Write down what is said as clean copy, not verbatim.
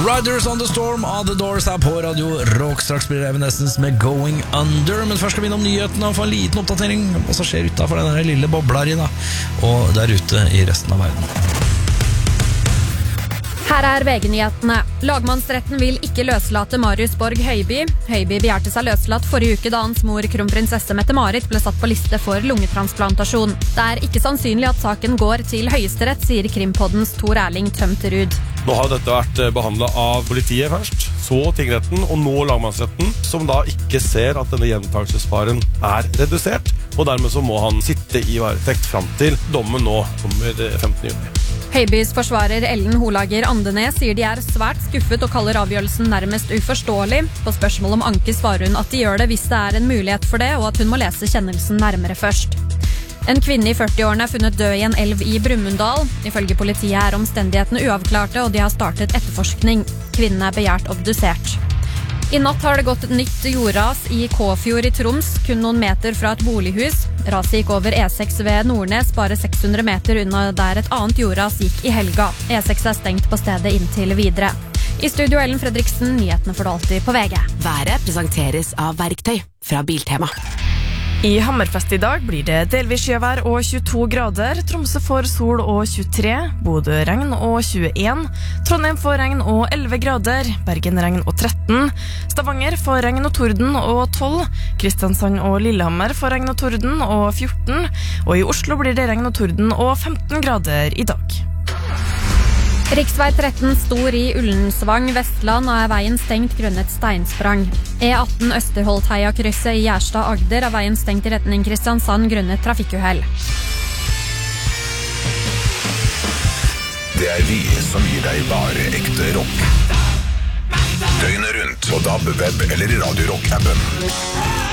Riders on the Storm av The Doors er på Radio Rock. Straks blir det Evanescence med Going Under. Men først skal vi innom nyhetene og få en liten oppdatering om hva som skjer utenfor denne lille bobla og der ute i resten av verden. Her er VG-nyhetene. Lagmannsretten vil ikke løslate Marius Borg Høiby. Høiby begjærte seg løslatt forrige uke da hans mor, kronprinsesse Mette-Marit, ble satt på liste for lungetransplantasjon. Det er ikke sannsynlig at saken går til Høyesterett, sier Krimpoddens Tor Erling Tømterud. Nå har dette vært behandlet av politiet først, så tingretten og nå lagmannsretten, som da ikke ser at denne gjentagelsesfaren er redusert, og dermed så må han sitte i varetekt fram til dommen nå kommer 15. juni. Høibys forsvarer Ellen Holager Andenes sier de er svært skuffet og kaller avgjørelsen nærmest uforståelig. På spørsmål om anke svarer hun at de gjør det hvis det er en mulighet for det, og at hun må lese kjennelsen nærmere først. En kvinne i 40-årene er funnet død i en elv i Brumunddal. Ifølge politiet er omstendighetene uavklarte, og de har startet etterforskning. Kvinnen er begjært obdusert. I natt har det gått et nytt jordras i Kåfjord i Troms, kun noen meter fra et bolighus. Raset gikk over E6 ved Nordnes, bare 600 meter unna der et annet jordras gikk i helga. E6 er stengt på stedet inntil videre. I studio Ellen Fredriksen, nyhetene får du alltid på VG. Været presenteres av Verktøy fra Biltema. I Hammerfest i dag blir det delvis sjøvær og 22 grader. Tromsø får sol og 23, Bodø regn og 21, Trondheim får regn og 11 grader, Bergen regn og 13, Stavanger får regn og torden og 12, Kristiansand og Lillehammer får regn og torden og 14, og i Oslo blir det regn og torden og 15 grader i dag. Riksvei 13 stor i Ullensvang, Vestland, og er veien stengt grunnet steinsprang. E18 Østerholtheia-krysset i Gjerstad, Agder, er veien stengt i retning Kristiansand grunnet trafikkuhell. Det er vi som gir deg bare ekte rock. Døgnet rundt på DAB, web eller Radio Rock-appen.